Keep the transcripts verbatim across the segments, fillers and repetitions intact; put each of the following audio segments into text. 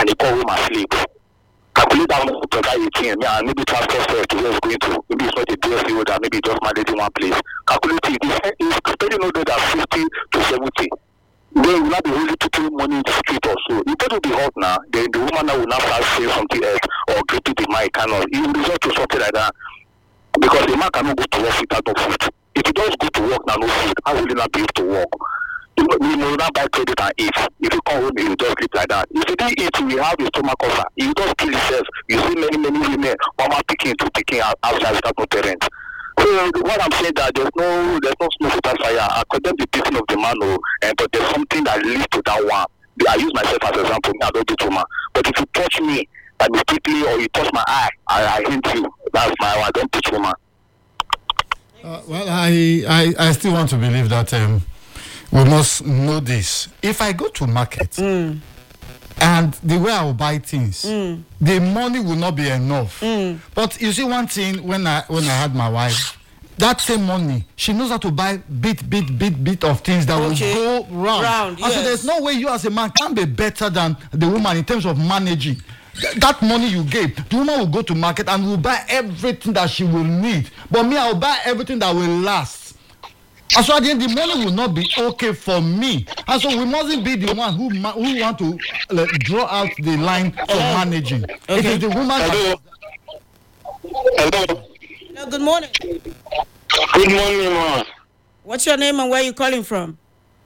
and he call home asleep. Calculate that one to that eighteen, and maybe transfer first to where it's going to. Maybe it's not a D S C that maybe just managing one place. Calculate it. It's spending no more than fifty to seventy. Then will not be really putting money in the street or so. If that will be hot now, then the woman now will not start saying something else or gripping the mic kind of. It will result to something like that. Because the man cannot go to work without no food. If he does go to work now, no food, how will he not be able to work? He will not buy credit and eat. If he come home, he will just sleep like that. If he didn't eat, he will have his stomach ulcer. He will just kill himself. You see many, many women, mama picking to picking outside without no parents. So what I'm saying that there's no there's no smoke without fire. I condemn the beating of the man, oh, and but there's something that leads to that one. I use myself as an example. Me, I don't do trauma. But if you touch me by mistakenly or you touch my eye, I, I hint you. That's my one. I don't do trauma. Uh, well, I, I I still want to believe that um, we must know this. If I go to market Mm. and the way I will buy things, Mm. the money will not be enough. Mm. But you see one thing, when I when I had my wife, that same money, she knows how to buy bit, bit, bit, bit of things that Okay. will go round. Round, And so yes. there's no way you as a man can be better than the woman in terms of managing. Th- That money you gave, the woman will go to market and will buy everything that she will need. But me, I will buy everything that will last. And so at the end, the money will not be okay for me. And so we mustn't be the one who ma- who want to uh, draw out the line for managing. It Okay. is the woman. Hello. Hello. Hello, good morning. Good morning, ma. What's your name and where you calling from?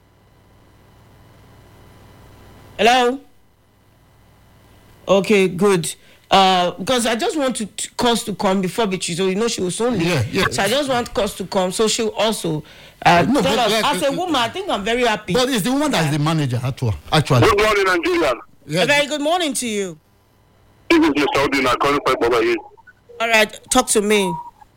Hello? Okay, good. Uh, because I just want to, to Cos to come before Beatrice, so you know she will soon leave. Yeah, yeah. So I just want Cos to come, so she'll also uh, No, tell but us. like- As a woman, I think I'm very happy. But it's the woman that is the manager, actua- actually. Good morning, Nigeria. Yeah. A very good morning to you. This is Mister Odin. I'm calling for Baba here. All right, talk to me.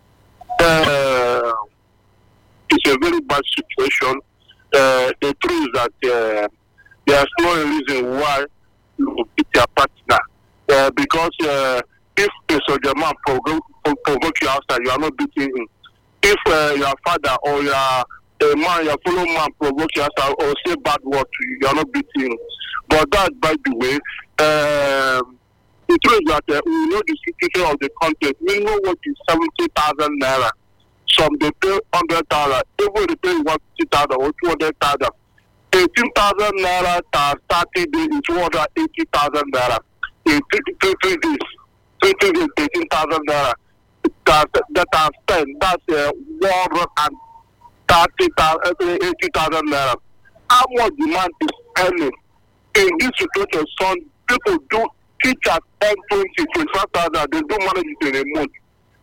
Uh, it's a very bad situation. Uh, the truth is that uh, there's no reason why you beat your partner. Uh, because uh, if a soldier man provoke, provoke you outside, you are not beating him. If uh, your father or your a man, your fellow man provoke you outside or say bad word to you, you are not beating him. But that, by the way, um the truth is that uh, we know the situation of the content. We know what is seventy thousand naira. Some they pay hundred thousand, even they pay one fifty thousand or two hundred thousand. Eighteen thousand naira times thirty days is two hundred eighty thousand naira. In three, three, three days, three, three days, eighteen thousand naira. That that are spent. That's uh, one hundred and thirty thousand, eighty thousand naira. How much demand is earning in this situation? Some people do. Teachers earn twenty, twenty-five thousand, they don't manage it in a month.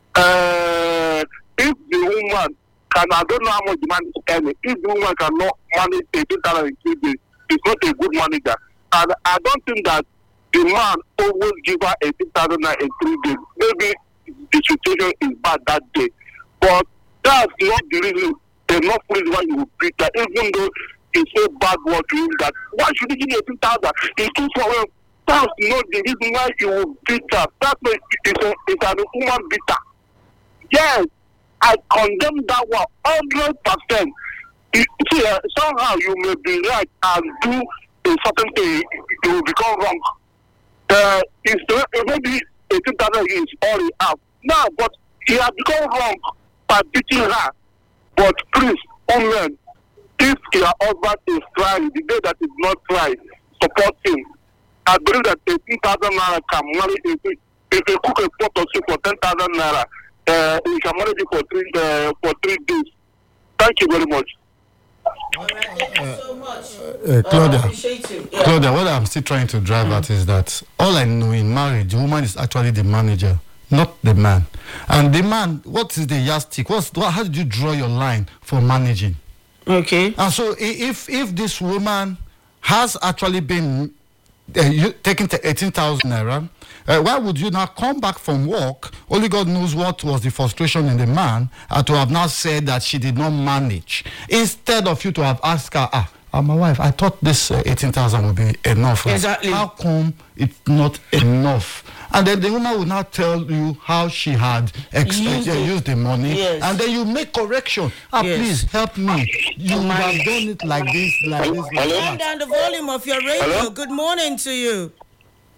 Uh, if the woman can, I don't know how much the man is earning, if the woman cannot manage eighteen thousand in three days, it's not a good manager. And I don't think that the man always give her eighteen thousand in three days. Maybe the situation is bad that day. But that's not the reason, enough reason why you will beat her, even though he say bad word to him that, why should he give you eighteen thousand? He took for him. That's not the reason why you will beat her. That's not, it's, a, it's an woman beater. Yes, I condemn that one one hundred percent. You see, uh, somehow you may be right and do a certain thing, you will become wrong. Uh, it's uh, maybe eighteen thousand is all he have. Now, but he has become wrong by beating her. But please, women, if your husband is trying, the day that is not trying, support him. I believe that eighteen thousand naira can manage it. If you cook a pot of soup for ten thousand naira, uh, you can manage it for three uh, for three days. Thank you very much. All right, thank you so much. Uh, Claudia, I appreciate you. Yeah. Claudia, what I'm still trying to drive at is that all I know in marriage, the woman is actually the manager, not the man. And the man, what is the yardstick? What's, what, how did you draw your line for managing? Okay. And so i- if if this woman has actually been uh, you, taking the eighteen thousand naira, uh, why would you now come back from work? Only God knows what was the frustration in the man, uh, to have now said that she did not manage. Instead of you to have asked her, ah, uh, my wife, I thought this uh, eighteen thousand would be enough. Like, Exactly. how come it's not enough? And then the woman will now tell you how she had ex- Used uh, it. used the money. Yes. And then you make correction. Ah, Yes. please help me. You would have done it like this, like this, like Hello? Turn that. down the volume of your radio. Hello? Good morning to you.